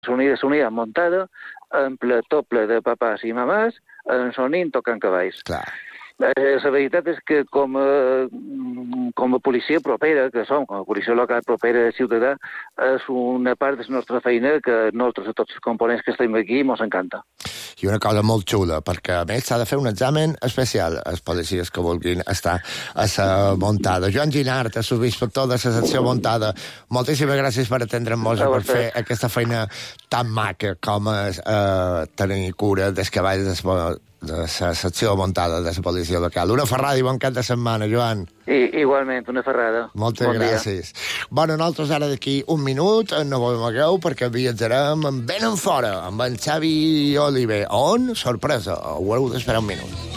s'unia muntada, tot ple de papàs i mamàs, sonint tocant cavalls. Clar. La veritat és que com a policia propera, que som, com a policia local propera ciutadà, és una part de la nostra feina que nosaltres, a tots els components que estem aquí, ens encanta. I una cosa molt xula, perquè a més s'ha de fer un examen especial als policies que vulguin estar a la muntada. Joan Ginart, subinspector de la secció muntada, moltíssimes gràcies per atendre'ns i per fer aquesta feina tan maca com és tenir cura dels cavalls de la secció muntada de la policia local. Una ferrada i bon cap de setmana, Joan. Igualment, una ferrada. Moltes gràcies. Bueno, nosaltres ara d'aquí un minut no mogueu perquè viatjarem ben en fora amb en Xavi Oliver. On? Sorpresa, ho heu d'esperar un minut.